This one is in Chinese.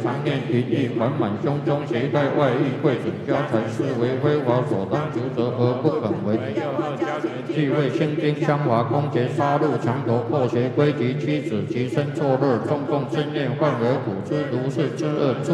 常念淫意，满满胸中携带外遇，贵准家财视为非法所当求责而不肯为。既为兴兵相华，攻劫杀戮，强夺破邪，归及妻子，其身错日，中共正念，患而苦之，如是之恶。